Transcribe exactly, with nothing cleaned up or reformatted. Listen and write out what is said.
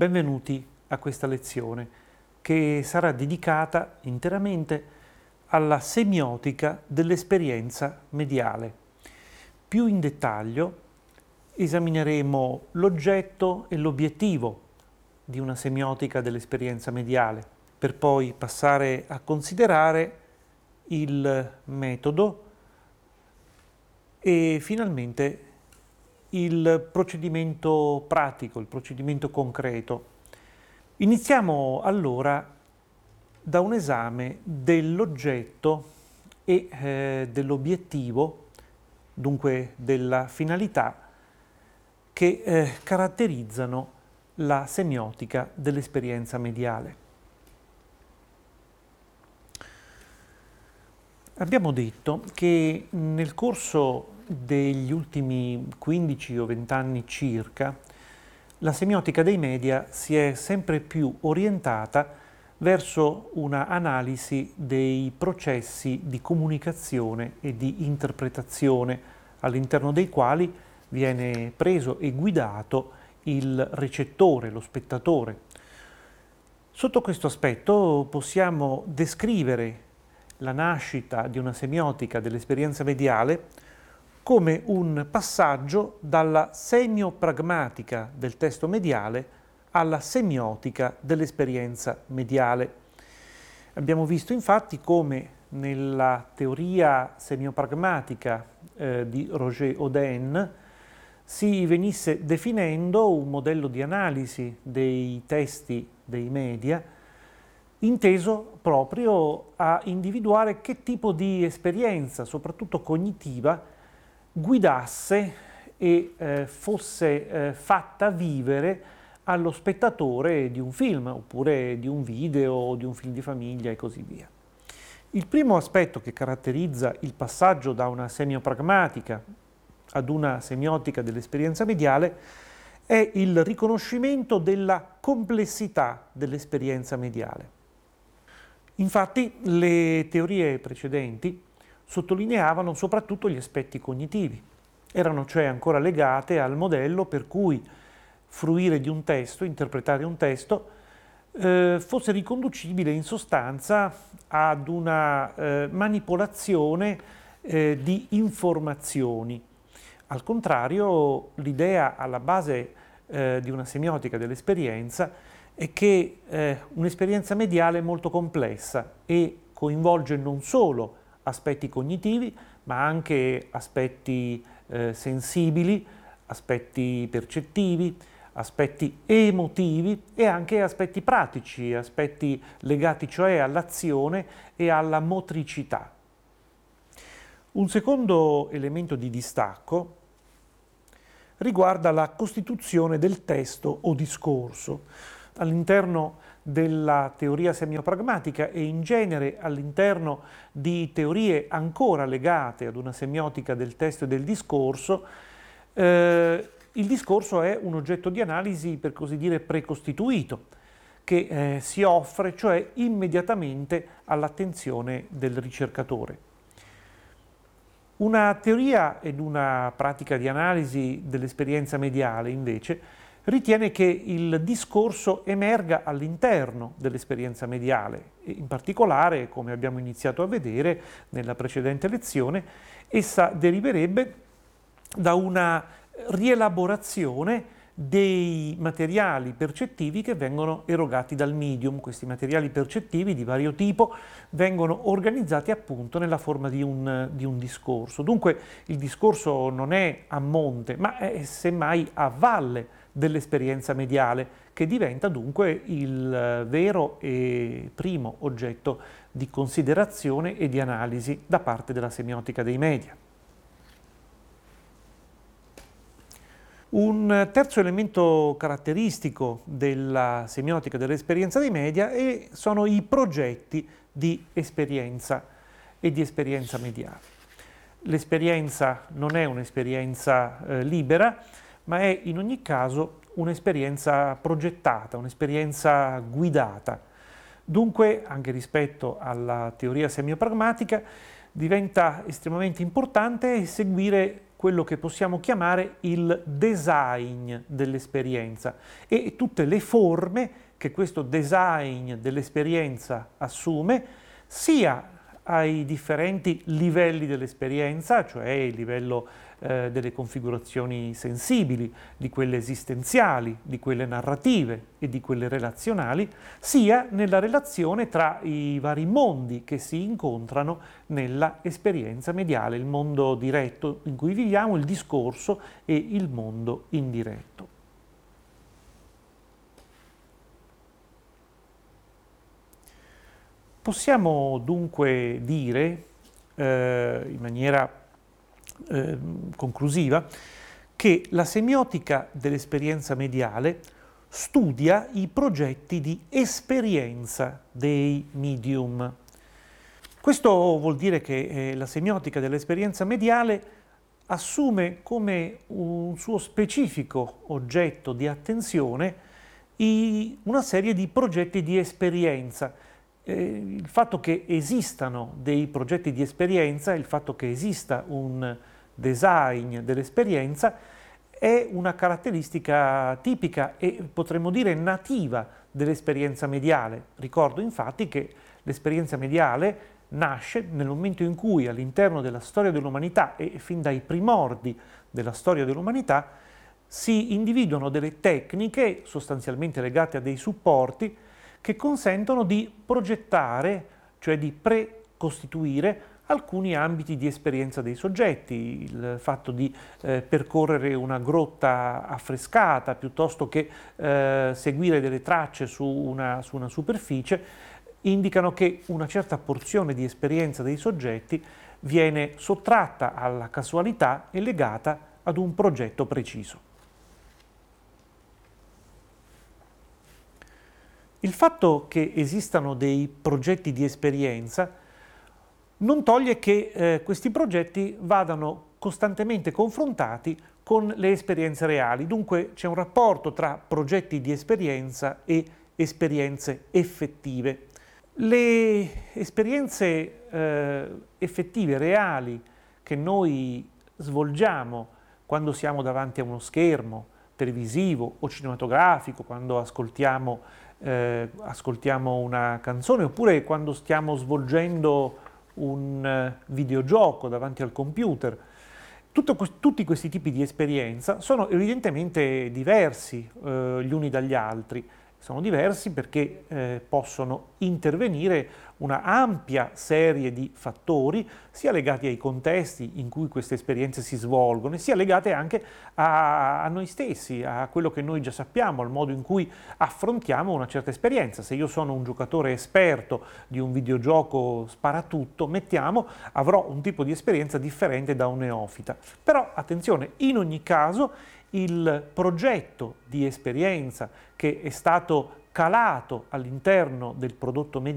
Benvenuti a questa lezione che sarà dedicata interamente alla semiotica dell'esperienza mediale. Più in dettaglio esamineremo l'oggetto e l'obiettivo di una semiotica dell'esperienza mediale, per poi passare a considerare il metodo e finalmente il procedimento pratico, il procedimento concreto. Iniziamo allora da un esame dell'oggetto e eh, dell'obiettivo, dunque della finalità, che eh, caratterizzano la semiotica dell'esperienza mediale. Abbiamo detto che nel corso degli ultimi quindici o venti anni circa, la semiotica dei media si è sempre più orientata verso una analisi dei processi di comunicazione e di interpretazione, all'interno dei quali viene preso e guidato il recettore, lo spettatore. Sotto questo aspetto possiamo descrivere la nascita di una semiotica dell'esperienza mediale come un passaggio dalla semiopragmatica del testo mediale alla semiotica dell'esperienza mediale. Abbiamo visto infatti come nella teoria semiopragmatica eh, di Roger Oden si venisse definendo un modello di analisi dei testi dei media inteso proprio a individuare che tipo di esperienza, soprattutto cognitiva, guidasse e eh, fosse eh, fatta vivere allo spettatore di un film, oppure di un video, o di un film di famiglia e così via. Il primo aspetto che caratterizza il passaggio da una semiopragmatica ad una semiotica dell'esperienza mediale è il riconoscimento della complessità dell'esperienza mediale. Infatti, le teorie precedenti sottolineavano soprattutto gli aspetti cognitivi. Erano cioè ancora legate al modello per cui fruire di un testo, interpretare un testo, eh, fosse riconducibile in sostanza ad una eh, manipolazione eh, di informazioni. Al contrario, l'idea alla base eh, di una semiotica dell'esperienza è che eh, un'esperienza mediale è molto complessa e coinvolge non solo aspetti cognitivi, ma anche aspetti eh, sensibili, aspetti percettivi, aspetti emotivi e anche aspetti pratici, aspetti legati cioè all'azione e alla motricità. Un secondo elemento di distacco riguarda la costituzione del testo o discorso. All'interno della teoria semiopragmatica e in genere all'interno di teorie ancora legate ad una semiotica del testo e del discorso, eh, il discorso è un oggetto di analisi, per così dire, precostituito, che eh, si offre cioè immediatamente all'attenzione del ricercatore. Una teoria ed una pratica di analisi dell'esperienza mediale, invece, ritiene che il discorso emerga all'interno dell'esperienza mediale e in particolare, come abbiamo iniziato a vedere nella precedente lezione, essa deriverebbe da una rielaborazione dei materiali percettivi che vengono erogati dal medium. Questi materiali percettivi di vario tipo vengono organizzati appunto nella forma di un, di un discorso. Dunque il discorso non è a monte, ma è semmai a valle dell'esperienza mediale, che diventa dunque il vero e primo oggetto di considerazione e di analisi da parte della semiotica dei media. Un terzo elemento caratteristico della semiotica dell'esperienza dei media è, sono i progetti di esperienza e di esperienza mediale. L'esperienza non è un'esperienza eh, libera, ma è in ogni caso un'esperienza progettata, un'esperienza guidata. Dunque, anche rispetto alla teoria semiopragmatica, diventa estremamente importante seguire quello che possiamo chiamare il design dell'esperienza e tutte le forme che questo design dell'esperienza assume, sia ai differenti livelli dell'esperienza, cioè il livello eh, delle configurazioni sensibili, di quelle esistenziali, di quelle narrative e di quelle relazionali, sia nella relazione tra i vari mondi che si incontrano nella esperienza mediale, il mondo diretto in cui viviamo, il discorso e il mondo indiretto. Possiamo dunque dire, eh, in maniera eh, conclusiva, che la semiotica dell'esperienza mediale studia i progetti di esperienza dei medium. Questo vuol dire che eh, la semiotica dell'esperienza mediale assume come un suo specifico oggetto di attenzione i, una serie di progetti di esperienza. Eh, il fatto che esistano dei progetti di esperienza, il fatto che esista un design dell'esperienza è una caratteristica tipica e potremmo dire nativa dell'esperienza mediale. Ricordo infatti che l'esperienza mediale nasce nel momento in cui all'interno della storia dell'umanità e fin dai primordi della storia dell'umanità si individuano delle tecniche sostanzialmente legate a dei supporti che consentono di progettare, cioè di precostituire alcuni ambiti di esperienza dei soggetti, il fatto di eh, percorrere una grotta affrescata piuttosto che eh, seguire delle tracce su una, su una superficie, indicano che una certa porzione di esperienza dei soggetti viene sottratta alla casualità e legata ad un progetto preciso. Il fatto che esistano dei progetti di esperienza non toglie che eh, questi progetti vadano costantemente confrontati con le esperienze reali. Dunque c'è un rapporto tra progetti di esperienza e esperienze effettive. Le esperienze eh, effettive, reali, che noi svolgiamo quando siamo davanti a uno schermo televisivo o cinematografico, quando ascoltiamo, eh, ascoltiamo una canzone, oppure quando stiamo svolgendo un videogioco davanti al computer. Tutto, tutti questi tipi di esperienza sono evidentemente diversi eh, gli uni dagli altri. Sono diversi perché eh, possono intervenire una ampia serie di fattori, sia legati ai contesti in cui queste esperienze si svolgono, sia legate anche a, a noi stessi, a quello che noi già sappiamo, al modo in cui affrontiamo una certa esperienza. Se io sono un giocatore esperto di un videogioco sparatutto, mettiamo, avrò un tipo di esperienza differente da un neofita. Però attenzione, in ogni caso il progetto di esperienza che è stato calato all'interno del prodotto mediatico